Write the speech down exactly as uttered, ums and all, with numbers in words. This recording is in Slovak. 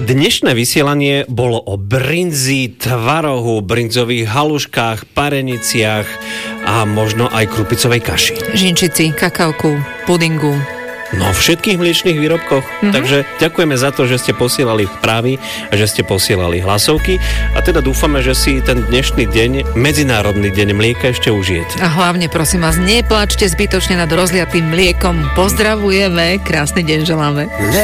Dnešné vysielanie bolo o brinzi, tvarohu, brinzových haluškách, pareniciach a možno aj krupicovej kaši. Žinčici, kakauku, pudingu. No, všetkých mliečných výrobkoch. Mm-hmm. Takže ďakujeme za to, že ste posielali správy a že ste posielali hlasovky. A teda dúfame, že si ten dnešný deň, Medzinárodný deň mlieka, ešte užijete. A hlavne, prosím vás, nepláčte zbytočne nad rozliatým mliekom. Pozdravujeme, krásny deň želáme.